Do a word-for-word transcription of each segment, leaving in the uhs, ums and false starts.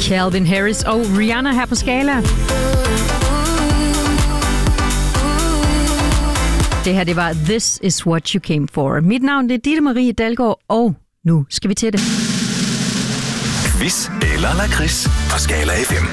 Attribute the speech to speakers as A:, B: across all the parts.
A: Calvin Harris og Rihanna her på Skala. Det her, det var This Is What You Came For. Mit navn, det er Ditte Marie Dalgaard, og nu skal vi til det.
B: Quiz eller lakrids på Skala F M.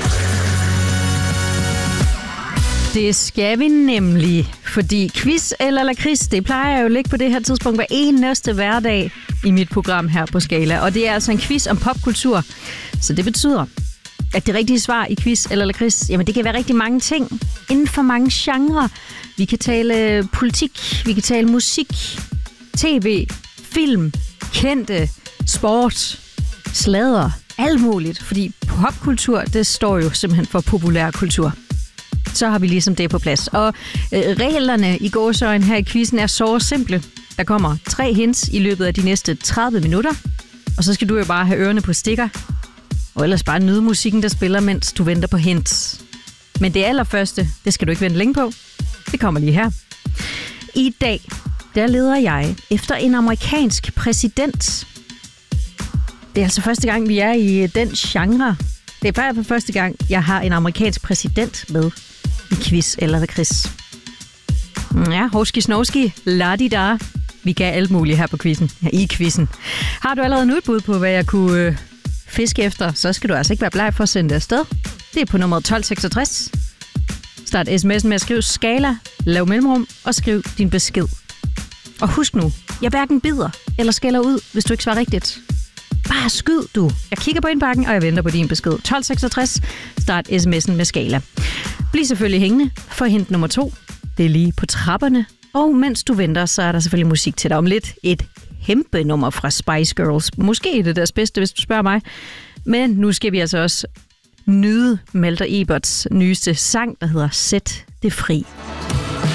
A: Det skal vi nemlig, fordi quiz eller lakrids, det plejer jeg jo at ligge på det her tidspunkt hver eneste hverdag i mit program her på Skala. Og det er altså en quiz om popkultur. Så det betyder, at det rigtige svar i quiz eller lakrids, jamen det kan være rigtig mange ting inden for mange genrer. Vi kan tale politik, vi kan tale musik, tv, film, kendte, sport, sladder, alt muligt. Fordi popkultur, det står jo simpelthen for populær kultur. Så har vi ligesom det på plads. Og øh, reglerne i gåseøjne her i quizzen er så simple. Der kommer tre hints i løbet af de næste tredive minutter. Og så skal du jo bare have ørerne på stikker. Og ellers bare nyde musikken, der spiller, mens du venter på hints. Men det allerførste, det skal du ikke vente længe på. Det kommer lige her. I dag, der leder jeg efter en amerikansk præsident. Det er altså første gang, vi er i den genre. Det er bare for første gang, jeg har en amerikansk præsident med i quiz eller lakrids. Ja, hovski snovski, la-di-da. Vi kan alt muligt her på quizzen, ja, i quizzen. Har du allerede nu et bud på, hvad jeg kunne øh, fiske efter, så skal du altså ikke være bleg for at sende det afsted. Det er på nummer tolv seksogtres. Start sms'en med at skrive Skala, lav mellemrum og skriv din besked. Og husk nu, jeg hverken bider eller skælder ud, hvis du ikke svarer rigtigt. Bare skyd, du. Jeg kigger på indbakken, og jeg venter på din besked. tolv seksogtres. Start sms'en med Skala. Bliv selvfølgelig hængende for hint nummer to. Det er lige på trapperne. Og mens du venter, så er der selvfølgelig musik til dig om lidt. Et kæmpe nummer fra Spice Girls. Måske det deres bedste, hvis du spørger mig. Men nu skal vi altså også nyde Malter Eberts nyeste sang, der hedder Sæt det fri.